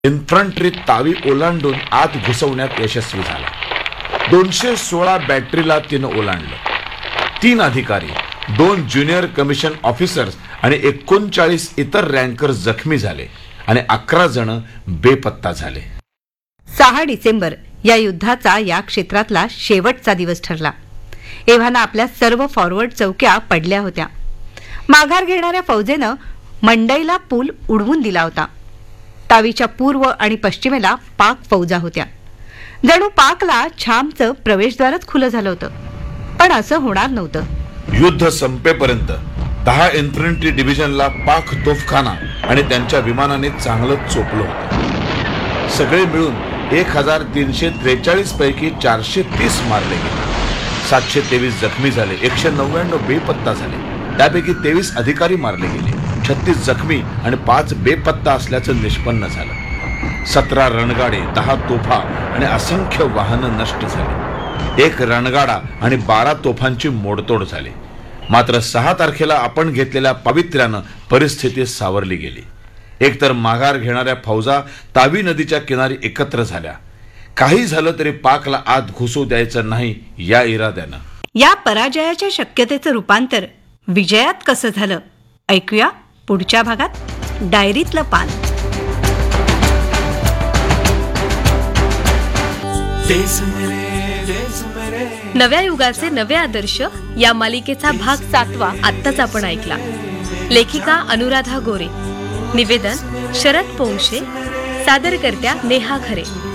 Infantry Tawi ओलांडून आत घुसवण्यात यशस्वी झाला. 216 बॅटरीला तिनं ओलांडलं. 3 अधिकारी, 2 ज्युनियर कमिशन ऑफिसर्स आणि 39 इतर रँकर जखमी झाले आणि 11 जण बेपत्ता झाले. 6 डिसेंबर या युद्धाचा या क्षेत्रातला शेवटचा दिवस ठरला. एव्हाना आपल्या सर्व फॉरवर्ड चौक्या पडल्या होत्या. माघार घेणाऱ्या फौजेनं मंडईला पूल उडवून दिला होता. तावीच्या पूर्व आणि पश्चिमेला पाक फौजा होत्या. जणू पाकला छामचं प्रवेशद्वारच खुलं झालं होतं. पण असं होणार नव्हतं. युद्ध संपेपर्यंत 10 इन्फंट्री डिव्हिजनला पाक तोफखाना आणि त्यांच्या विमानाने चांगलं चोपलं होतं. सगळे मिळून 1343 पैकी 430 मारले गेले. 723 जखमी झाले. 199 बेपत्ता झाले. त्यापैकी 23 अधिकारी मारले गेले. 36 जखमी आणि 5 बेपत्ता असल्याचं निष्पन्न झालं. 17 रणगाडे, 10 तोफा आणि असंख्य वाहनं नष्ट झाली. 1 रणगाडा आणि 12 तोफांची मोडतोड झाली. मात्र 6 तारखेला आपण घेतलेल्या पावित्र्यानं परिस्थिती सावरली गेली. एकतर माघार घेणाऱ्या फौजा तावी नदीच्या किनारी एकत्र झाल्या. काही झालं तरी पाकला आत घुसू द्यायचं नाही या इराद्यानं. या पराजयाच्या शक्यतेचं रूपांतर विजयात कसं झालं ऐकूया पुढच्या भागात डायरीतलं पान. नव्या युगाचे नवे आदर्श या मालिकेचा भाग 7वा आत्ताच आपण ऐकला. लेखिका अनुराधा गोरे, निवेदन शरद पोंक्षे, सादरकर्त्या नेहा खरे.